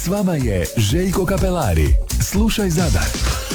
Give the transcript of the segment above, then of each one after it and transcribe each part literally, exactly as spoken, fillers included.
S vama je Željko Kapelari. Slušaj Zadar.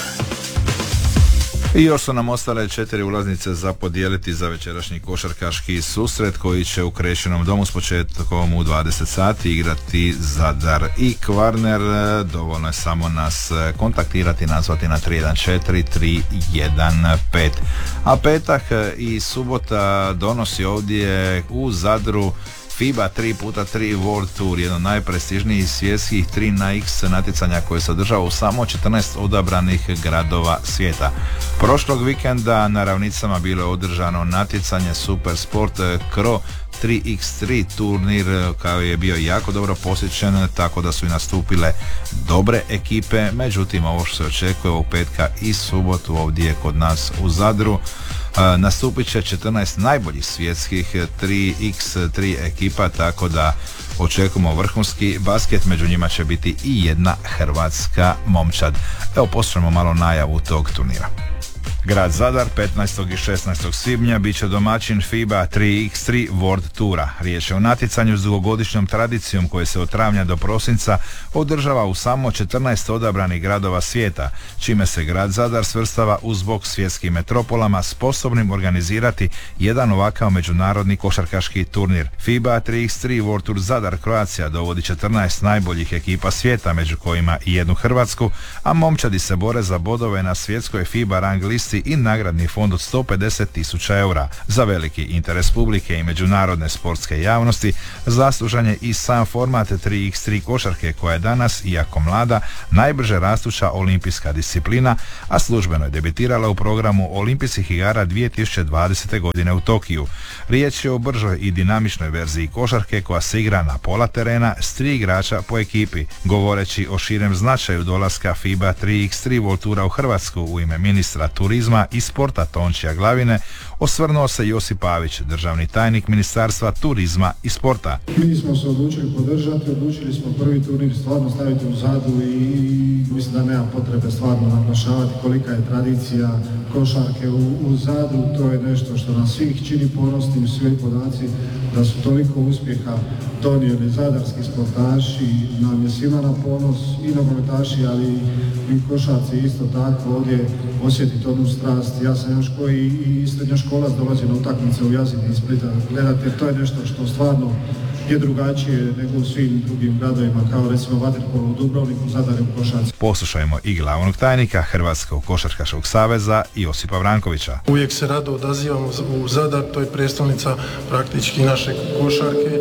I još su nam ostale četiri ulaznice za podijeliti za večerašnji košarkaški susret koji će u Krećenom domu s početkom u dvadeset sati igrati Zadar i Kvarner. Dovoljno je samo nas kontaktirati, nazvati na tri jedan četiri tri jedan pet. A petak i subota donosi ovdje u Zadru FIBA tri puta tri World Tour, jedno od najprestižnijih svjetskih tri na X natjecanja koje se održava u samo četrnaest odabranih gradova svijeta. Prošlog vikenda na ravnicama bilo je održano natjecanje Super Sport Cro tri iks tri turnir koji je bio jako dobro posjećen, tako da su i nastupile dobre ekipe. Međutim, ovo što se očekuje u petka i subotu ovdje kod nas u Zadru, nastupit će četrnaest najboljih svjetskih tri iks tri ekipa, tako da očekujemo vrhunski basket, među njima će biti i jedna hrvatska momčad. Evo poslušajmo malo najavu tog turnira. Grad Zadar petnaestog i šesnaestog svibnja bit će domaćin FIBA tri iks tri World Toura. Riječ je o natjecanju s dugogodišnjom tradicijom koje se od travnja do prosinca održava u samo četrnaest odabranih gradova svijeta, čime se grad Zadar svrstava uz bok svjetskim metropolama sposobnim organizirati jedan ovakav međunarodni košarkaški turnir. FIBA tri iks tri World Tour Zadar Croatia dovodi četrnaest najboljih ekipa svijeta, među kojima i jednu hrvatsku, a momčadi se bore za bodove na svjetskoj FIBA rang listi i nagradni fond od sto pedeset tisuća eura. Za veliki interes publike i međunarodne sportske javnosti zaslužan je i sam format tri iks tri košarke, koja je danas, iako mlada, najbrže rastuća olimpijska disciplina, a službeno je debitirala u programu Olimpijskih igara dvije tisuće dvadesete. godine u Tokiju. Riječ je o bržoj i dinamičnoj verziji košarke koja se igra na pola terena s tri igrača po ekipi. Govoreći o širem značaju dolaska FIBA tri iks tri World Toura u Hrvatsku u ime ministra turizma i sporta Tončija Glavine, osvrnuo se Josip Pavić, državni tajnik Ministarstva turizma i sporta. Mi smo se odlučili podržati, odlučili smo prvi turnir stvarno staviti u Zadru i mislim da nema potrebe stvarno naglašavati kolika je tradicija košarke u, u Zadru. To je nešto što nas svih čini ponosnim, svi podaci da su toliko uspjeha donijeli zadarski sportaši, nam je svima na ponos i nogometaši, ali i košarci isto tako ovdje osjetiti onu strast. Ja sam još koji i srednjoškolac dolazi na utakmice u Jazini iz Splita gledati, jer to je nešto što stvarno je drugačije nego u svim drugim gradovima, kao recimo vaterpolo u Dubrovniku, Zadar u košarci. Poslušajmo i glavnog tajnika Hrvatskog košarkaškog saveza Josipa Vrankovića. Uvijek se rado odazivamo u Zadar, to je prijestolnica praktički naše košarke.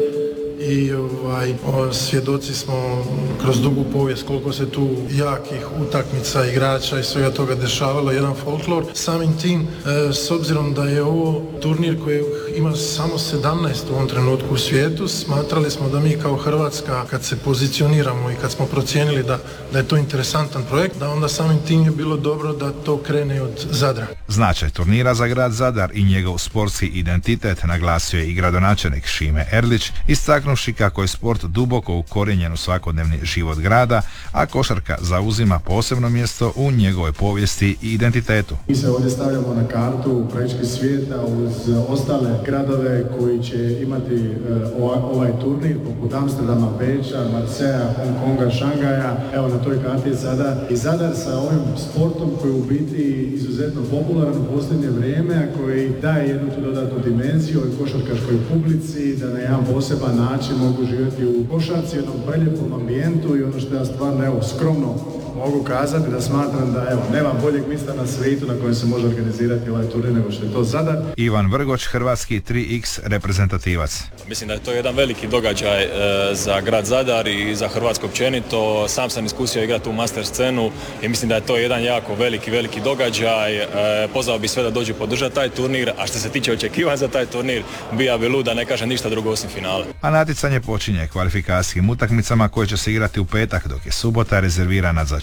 I ovaj, svjedoci smo kroz dugu povijest koliko se tu jakih utakmica, igrača i svega toga dešavalo, jedan folklor. Samim tim, e, s obzirom da je ovo turnir koji ima samo sedamnaest u ovom trenutku u svijetu, smatrali smo da mi kao Hrvatska, kad se pozicioniramo i kad smo procijenili da, da je to interesantan projekt, da onda samim tim je bilo dobro da to krene od Zadra. Značaj turnira za grad Zadar i njegov sportski identitet naglasio je i gradonačelnik Šime Erlić, istaknuši kako je sport duboko ukorijenjen u svakodnevni život grada, a košarka zauzima posebno mjesto u njegovoj povijesti i identitetu. Mi se ovdje stavljamo na kartu praktički svijeta uz ostale gradove koji će imati uh, ovaj turnir, poput Amsterdama, Beča, Marseja, Hong Konga, Šangaja. Evo na toj karti je Zadar. I Zadar sa ovim sportom koji je u biti izuzetno popularan u posljednje vrijeme, a koji daje jednu tu dodatnu dimenziju ovoj košarkaškoj publici, da na jedan poseban način mogu živjeti u košarci, jednom preljepom ambijentu. I ono što ja stvarno evo skromno mogu kazati da smatram da evo nema boljeg mjesta na svijetu na kojem se može organizirati ovaj turnir nego što je to Zadar. Ivan Vrgoć, hrvatski tri iks reprezentativac. Mislim da je to jedan veliki događaj e, za grad Zadar i za Hrvatsku općenito. Sam sam iskusio igrati u master scenu i mislim da je to jedan jako veliki, veliki događaj. E, pozvao bi sve da dođu podržati taj turnir, a što se tiče očekivanja za taj turnir, bija bi lud da ne kažem ništa drugo osim finale. A natjecanje počinje kvalifikacijskim utakmicama koje će se igrati u petak, dok je subota rezervirana za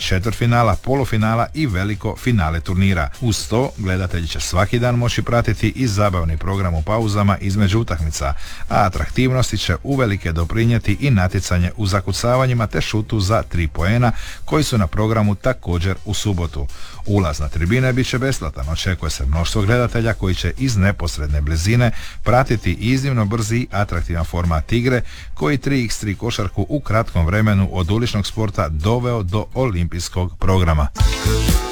četvrtfinala, polufinala i veliko finale turnira. Uz to, gledatelji će svaki dan moći pratiti i zabavni program u pauzama između utakmica, a atraktivnosti će uvelike doprinijeti i natjecanje u zakucavanjima te šutu za tri poena koji su na programu također u subotu. Ulaz na tribine bit će besplatan, očekuje se mnoštvo gledatelja koji će iz neposredne blizine pratiti iznimno brzi i atraktivan format igre koji tri iks tri košarku u kratkom vremenu od uličnog sporta doveo do olimpijskog programa.